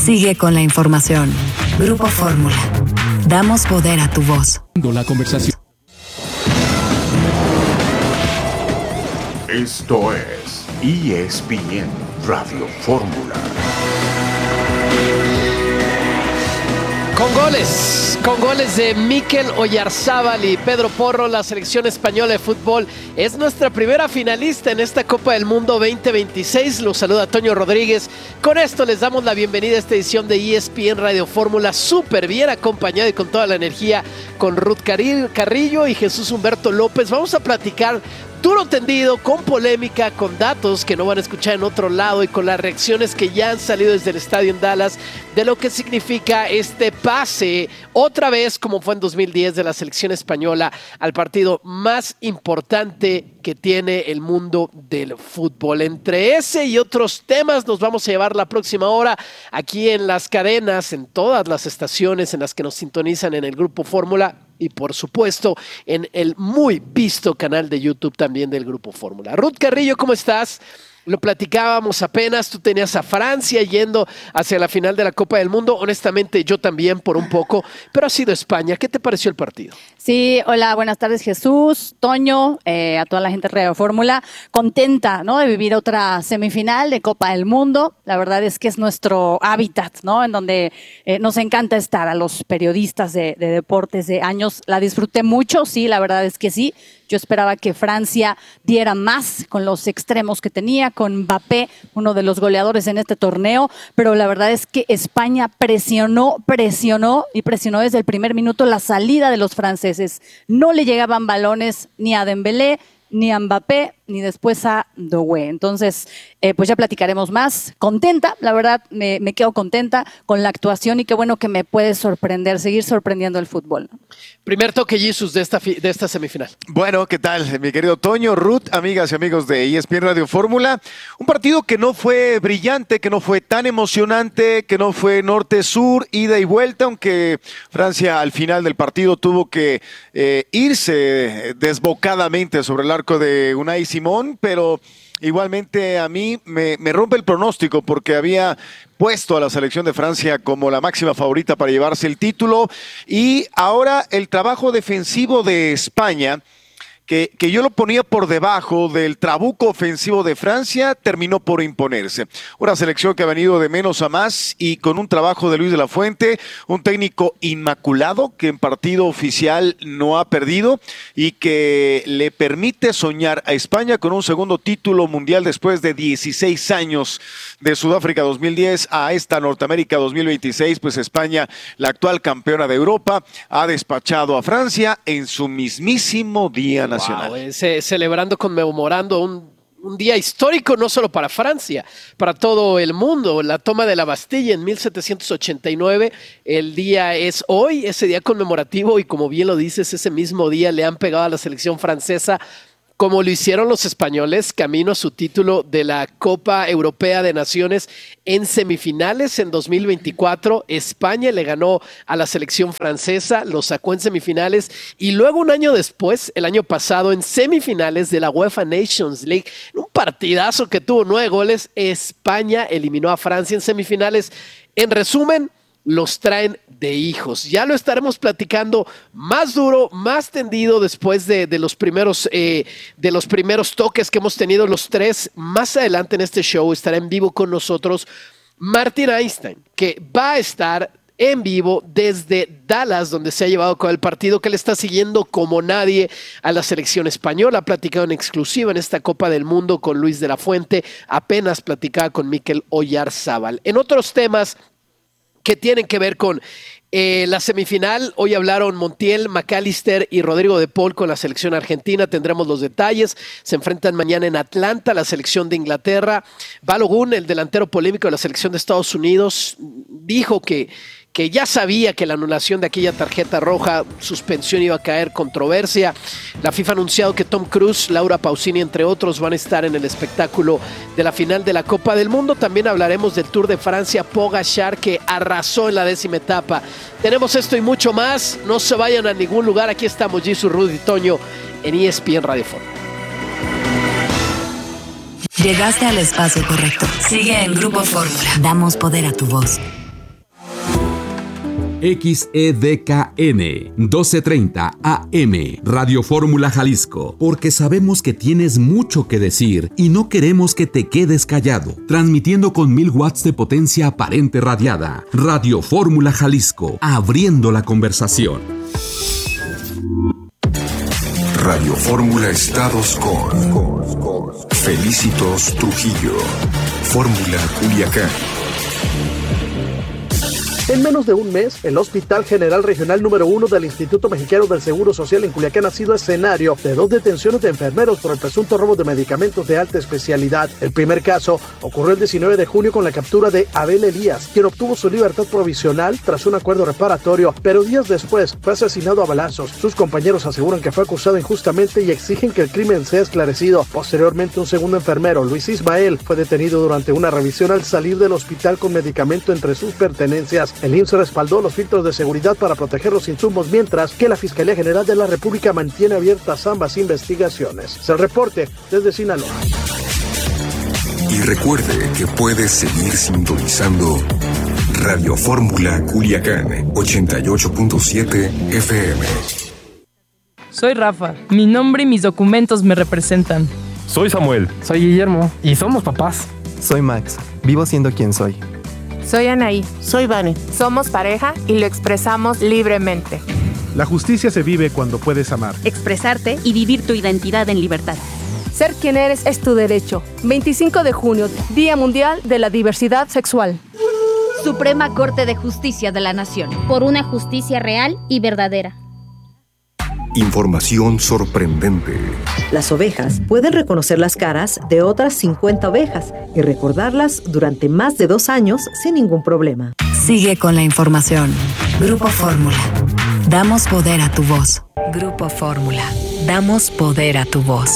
Sigue con la información. Grupo Fórmula. Damos poder a tu voz. La conversación. Esto es ESPN Radio Fórmula. Con goles de Mikel Oyarzábal y Pedro Porro, la selección española de fútbol es nuestra primera finalista en esta Copa del Mundo 2026. Los saluda Toño Rodríguez. Con esto les damos la bienvenida a esta edición de ESPN Radio Fórmula, súper bien acompañado y con toda la energía con Ruth Carrillo y Jesús Humberto López. Vamos a platicar duro tendido, con polémica, con datos que no van a escuchar en otro lado y con las reacciones que ya han salido desde el estadio en Dallas de lo que significa este pase, otra vez como fue en 2010 de la selección española al partido más importante que tiene el mundo del fútbol. Entre ese y otros temas nos vamos a llevar la próxima hora aquí en las cadenas, en todas las estaciones en las que nos sintonizan en el Grupo Fórmula y por supuesto en el muy visto canal de YouTube también del Grupo Fórmula. Ruth Carrillo, ¿cómo estás? Lo platicábamos apenas, tú tenías a Francia yendo hacia la final de la Copa del Mundo. Honestamente, yo también por un poco, pero ha sido España. ¿Qué te pareció el partido? Sí, hola, buenas tardes Jesús, Toño, a toda la gente de Radio Fórmula. Contenta, ¿no?, de vivir otra semifinal de Copa del Mundo. La verdad es que es nuestro hábitat, ¿no?, en donde nos encanta estar a los periodistas de deportes de años. La disfruté mucho, sí, la verdad es que sí. Yo esperaba que Francia diera más con los extremos que tenía, con Mbappé, uno de los goleadores en este torneo, pero la verdad es que España presionó desde el primer minuto la salida de los franceses. No le llegaban balones ni a Dembélé, ni a Mbappé, ni después a Doué. Entonces, pues ya platicaremos más. Contenta, la verdad, me quedo contenta con la actuación y qué bueno que me puede sorprender, seguir sorprendiendo el fútbol, ¿no? Primer toque, Jesus, de esta semifinal. Bueno, ¿qué tal, mi querido Toño, Ruth, amigas y amigos de ESPN Radio Fórmula? Un partido que no fue brillante, que no fue tan emocionante, que no fue norte-sur, ida y vuelta, aunque Francia al final del partido tuvo que irse desbocadamente sobre el arco de Unai Simón, pero igualmente a mí me rompe el pronóstico porque había puesto a la selección de Francia como la máxima favorita para llevarse el título y ahora el trabajo defensivo de España, que yo lo ponía por debajo del trabuco ofensivo de Francia, terminó por imponerse. Una selección que ha venido de menos a más y con un trabajo de Luis de la Fuente, un técnico inmaculado que en partido oficial no ha perdido y que le permite soñar a España con un segundo título mundial después de 16 años de Sudáfrica 2010 a esta Norteamérica 2026. Pues España, la actual campeona de Europa, ha despachado a Francia en su mismísimo día nacional. Wow, celebrando, conmemorando un día histórico no solo para Francia, para todo el mundo. La toma de la Bastilla en 1789, el día es hoy, ese día conmemorativo, y como bien lo dices, ese mismo día le han pegado a la selección francesa, como lo hicieron los españoles, camino a su título de la Copa Europea de Naciones en semifinales en 2024. España le ganó a la selección francesa, lo sacó en semifinales y luego un año después, el año pasado, en semifinales de la UEFA Nations League, un partidazo que tuvo 9 goles, España eliminó a Francia en semifinales. En resumen, los traen de hijos. Ya lo estaremos platicando más duro, más tendido después de los primeros toques que hemos tenido los tres. Más adelante en este show estará en vivo con nosotros Martin Einstein, que va a estar en vivo desde Dallas, donde se ha llevado con el partido, que le está siguiendo como nadie a la selección española. Ha platicado en exclusiva en esta Copa del Mundo con Luis de la Fuente, apenas platicaba con Mikel Oyarzábal. En otros temas que tienen que ver con la semifinal, hoy hablaron Montiel, McAllister y Rodrigo de Paul con la selección argentina. Tendremos los detalles. Se enfrentan mañana en Atlanta la selección de Inglaterra. Balogun, el delantero polémico de la selección de Estados Unidos, dijo que ya sabía que la anulación de aquella tarjeta roja, suspensión, iba a caer controversia. La FIFA ha anunciado que Tom Cruise, Laura Pausini, entre otros, van a estar en el espectáculo de la final de la Copa del Mundo. También hablaremos del Tour de Francia, Pogačar, que arrasó en la 10ª etapa. Tenemos esto y mucho más. No se vayan a ningún lugar. Aquí estamos, Jesús, Rudy y Toño, en ESPN Radio Fórmula. Llegaste al espacio correcto. Sigue en Grupo Fórmula. Damos poder a tu voz. XEDKN 1230 AM, Radio Fórmula Jalisco, porque sabemos que tienes mucho que decir y no queremos que te quedes callado. Transmitiendo con 1000 watts de potencia aparente radiada. Radio Fórmula Jalisco, abriendo la conversación. Radio Fórmula Estados con Felicitos Trujillo, Fórmula Culiacán. En menos de un mes, el Hospital General Regional número 1 del Instituto Mexicano del Seguro Social en Culiacán ha sido escenario de 2 detenciones de enfermeros por el presunto robo de medicamentos de alta especialidad. El primer caso ocurrió el 19 de junio con la captura de Abel Elías, quien obtuvo su libertad provisional tras un acuerdo reparatorio, pero días después fue asesinado a balazos. Sus compañeros aseguran que fue acusado injustamente y exigen que el crimen sea esclarecido. Posteriormente, un segundo enfermero, Luis Ismael, fue detenido durante una revisión al salir del hospital con medicamento entre sus pertenencias. El IMSS respaldó los filtros de seguridad para proteger los insumos, mientras que la Fiscalía General de la República mantiene abiertas ambas investigaciones. Es el reporte desde Sinaloa. Y recuerde que puedes seguir sintonizando Radio Fórmula Culiacán 88.7 FM. Soy Rafa. Mi nombre y mis documentos me representan. Soy Samuel. Soy Guillermo. Y somos papás. Soy Max. Vivo siendo quien soy. Soy Anaí. Soy Vane. Somos pareja y lo expresamos libremente. La justicia se vive cuando puedes amar, expresarte y vivir tu identidad en libertad. Ser quien eres es tu derecho. 25 de junio, Día Mundial de la Diversidad Sexual. Suprema Corte de Justicia de la Nación. Por una justicia real y verdadera. Información sorprendente. Las ovejas pueden reconocer las caras de otras 50 ovejas y recordarlas durante más de 2 años sin ningún problema. Sigue con la información. Grupo Fórmula. Damos poder a tu voz. Grupo Fórmula. Damos poder a tu voz.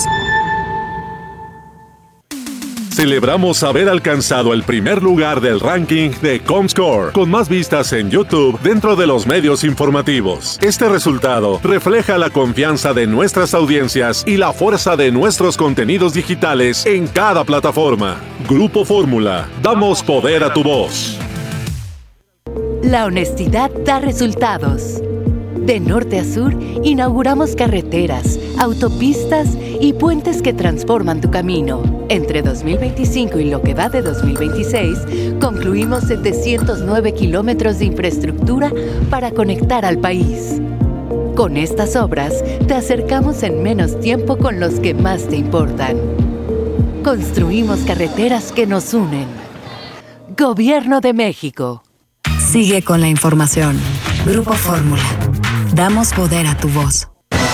Celebramos haber alcanzado el primer lugar del ranking de Comscore, con más vistas en YouTube dentro de los medios informativos. Este resultado refleja la confianza de nuestras audiencias y la fuerza de nuestros contenidos digitales en cada plataforma. Grupo Fórmula, damos poder a tu voz. La honestidad da resultados. De norte a sur, inauguramos carreteras, autopistas y puentes que transforman tu camino. Entre 2025 y lo que va de 2026, concluimos 709 kilómetros de infraestructura para conectar al país. Con estas obras, te acercamos en menos tiempo con los que más te importan. Construimos carreteras que nos unen. Gobierno de México. Sigue con la información. Grupo Fórmula. Damos poder a tu voz.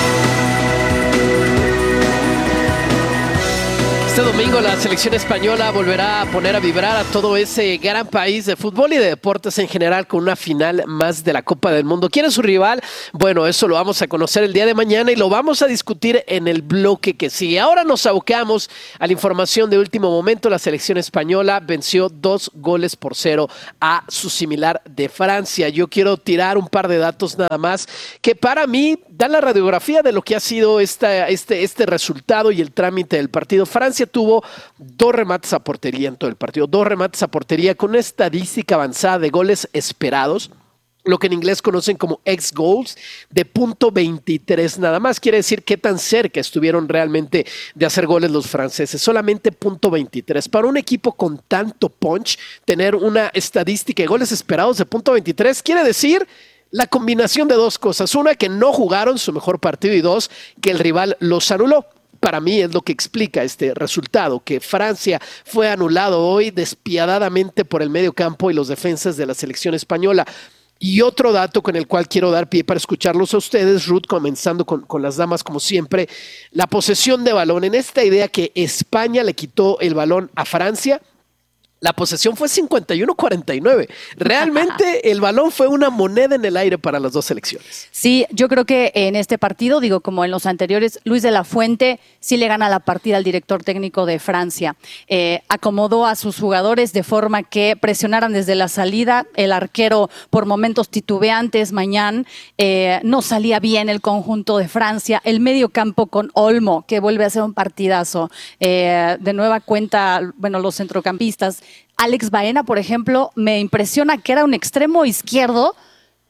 Este domingo la selección española volverá a poner a vibrar a todo ese gran país de fútbol y de deportes en general con una final más de la Copa del Mundo. ¿Quién es su rival? Bueno, eso lo vamos a conocer el día de mañana y lo vamos a discutir en el bloque que sigue. Ahora nos abocamos a la información de último momento. La selección española venció 2-0 a su similar de Francia. Yo quiero tirar un par de datos nada más que para mí dan la radiografía de lo que ha sido este resultado y el trámite del partido. Francia tuvo 2 remates a portería en todo el partido, 2 remates a portería con una estadística avanzada de goles esperados, lo que en inglés conocen como ex-goals, de .23 nada más. Quiere decir qué tan cerca estuvieron realmente de hacer goles los franceses, solamente .23. Para un equipo con tanto punch, tener una estadística de goles esperados de .23 quiere decir la combinación de 2 cosas. Una, que no jugaron su mejor partido, y 2, que el rival los anuló. Para mí es lo que explica este resultado, que Francia fue anulado hoy despiadadamente por el medio campo y los defensas de la selección española. Y otro dato con el cual quiero dar pie para escucharlos a ustedes, Ruth, comenzando con las damas como siempre, la posesión de balón. En esta idea que España le quitó el balón a Francia, la posesión fue 51-49. Realmente el balón fue una moneda en el aire para las dos selecciones. Sí, yo creo que en este partido, digo, como en los anteriores, Luis de la Fuente sí le gana la partida al director técnico de Francia. Acomodó a sus jugadores de forma que presionaran desde la salida. El arquero, por momentos titubeantes, Mañán, no salía bien el conjunto de Francia. El medio campo con Olmo, que vuelve a ser un partidazo. De nueva cuenta, bueno, los centrocampistas. Alex Baena, por ejemplo, me impresiona que era un extremo izquierdo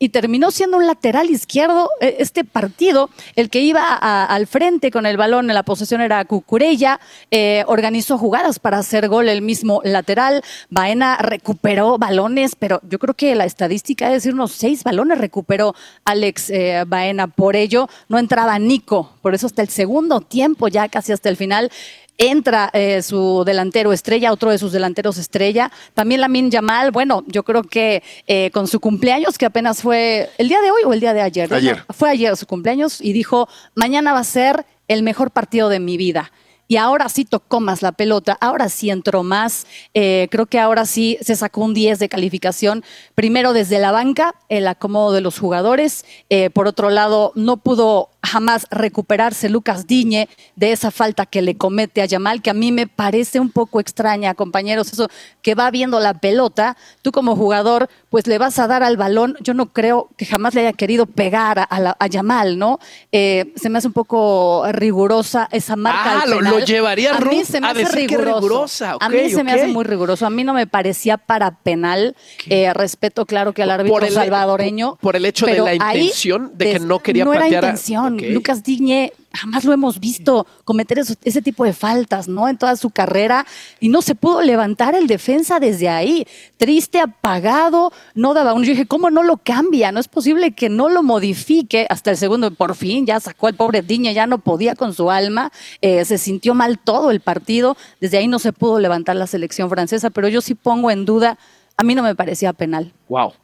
y terminó siendo un lateral izquierdo. Este partido, el que iba al frente con el balón en la posesión era Cucurella, organizó jugadas para hacer gol el mismo lateral. Baena recuperó balones, pero yo creo que la estadística es decir unos 6 balones recuperó Alex Baena. Por ello no entraba Nico, por eso hasta el segundo tiempo, ya casi hasta el final, entra su delantero estrella, otro de sus delanteros estrella. También Lamine Yamal, bueno, yo creo que con su cumpleaños, que apenas fue el día de hoy o el día de ayer. Ayer. No, fue ayer su cumpleaños y dijo, mañana va a ser el mejor partido de mi vida. Y ahora sí tocó más la pelota, ahora sí entró más, creo que ahora sí se sacó un 10 de calificación, primero desde la banca, el acomodo de los jugadores, por otro lado no pudo jamás recuperarse Lucas Digne de esa falta que le comete a Yamal, que a mí me parece un poco extraña, compañeros, eso que va viendo la pelota, tú como jugador pues le vas a dar al balón, yo no creo que jamás le haya querido pegar a Yamal, ¿no? Se me hace un poco rigurosa esa marca al penal. Lo llevaría a mí se me hace rigurosa. A mí se me hace muy riguroso, a mí no me parecía para penal, respeto claro que al árbitro salvadoreño. Por el hecho de la intención de que no quería patear. No era intención. Lucas Digne jamás lo hemos visto cometer ese tipo de faltas, ¿no? En toda su carrera y no se pudo levantar el defensa desde ahí. Triste, apagado, no daba un... Yo dije, ¿cómo no lo cambia? No es posible que no lo modifique hasta el segundo. Por fin ya sacó al pobre Digne, ya no podía con su alma. Se sintió mal todo el partido. Desde ahí no se pudo levantar la selección francesa, pero yo sí pongo en duda, a mí no me parecía penal. Wow.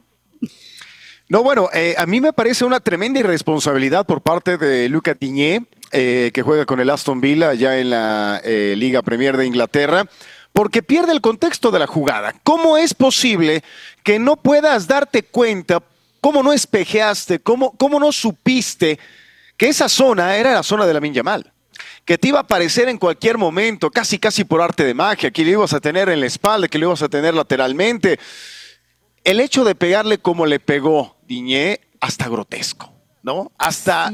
No, bueno, a mí me parece una tremenda irresponsabilidad por parte de Lucas Digne, que juega con el Aston Villa ya en la Liga Premier de Inglaterra, porque pierde el contexto de la jugada. ¿Cómo es posible que no puedas darte cuenta, cómo no espejeaste, cómo no supiste que esa zona era la zona de Lamine Yamal? Que te iba a aparecer en cualquier momento, casi por arte de magia, que lo ibas a tener en la espalda, que lo ibas a tener lateralmente. El hecho de pegarle como le pegó Digne, hasta grotesco, ¿no? Hasta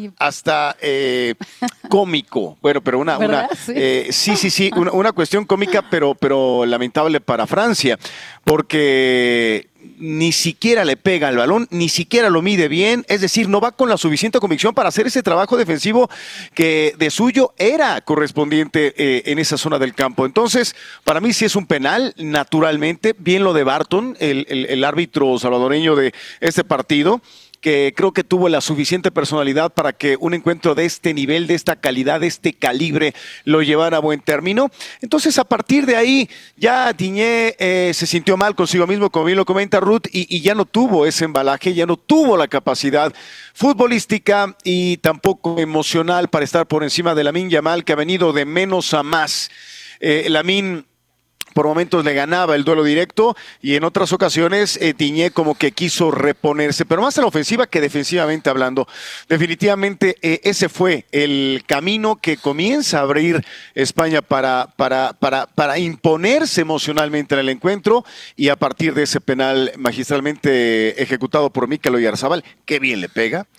cómico. Bueno, pero una cuestión cómica, pero lamentable para Francia, porque ni siquiera le pega al balón, ni siquiera lo mide bien, es decir, no va con la suficiente convicción para hacer ese trabajo defensivo que de suyo era correspondiente en esa zona del campo. Entonces, para mí sí es un penal, naturalmente, bien lo de Barton, el árbitro salvadoreño de este partido, que creo que tuvo la suficiente personalidad para que un encuentro de este nivel, de esta calidad, de este calibre, lo llevara a buen término. Entonces, a partir de ahí, ya Digne se sintió mal consigo mismo, como bien lo comenta Ruth, y ya no tuvo ese embalaje, ya no tuvo la capacidad futbolística y tampoco emocional para estar por encima de Lamine Yamal, que ha venido de menos a más. Lamine por momentos le ganaba el duelo directo y en otras ocasiones Digne como que quiso reponerse, pero más en la ofensiva que defensivamente hablando. Definitivamente ese fue el camino que comienza a abrir España para imponerse emocionalmente en el encuentro, y a partir de ese penal magistralmente ejecutado por Mikel Oyarzabal, qué bien le pega,